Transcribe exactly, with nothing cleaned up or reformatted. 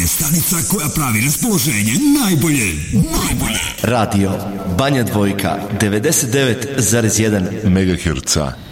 Stanica koja pravi raspoloženje najbolje, najbolje. Radio Banja Dvojka, devedeset devet zarez jedan megaherca.